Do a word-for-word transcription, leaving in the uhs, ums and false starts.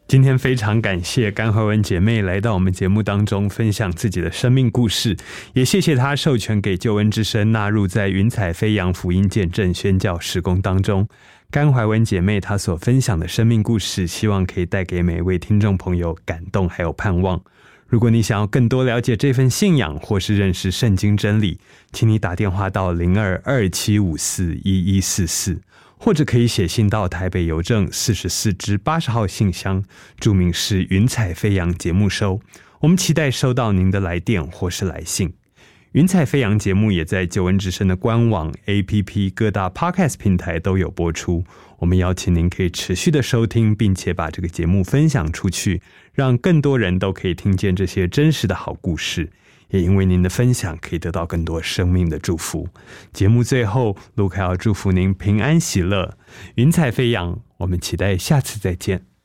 今天非常感谢甘怀文姐妹来到我们节目当中分享自己的生命故事，也谢谢她授权给救恩之声纳入在云彩飞扬福音见证宣教事工当中。甘怀文姐妹她所分享的生命故事，希望可以带给每一位听众朋友感动还有盼望。如果你想要更多了解这份信仰或是认识圣经真理，请你打电话到零二二七五四一一四四，或者可以写信到台北邮政四十四支八十号信箱，注明是云彩飞扬节目收。我们期待收到您的来电或是来信。云彩飞扬节目也在救恩之声的官网 A P P 各大 Podcast 平台都有播出，我们邀请您可以持续的收听，并且把这个节目分享出去，让更多人都可以听见这些真实的好故事，也因为您的分享可以得到更多生命的祝福。节目最后，卢凯要祝福您平安喜乐，云彩飞扬，我们期待下次再见。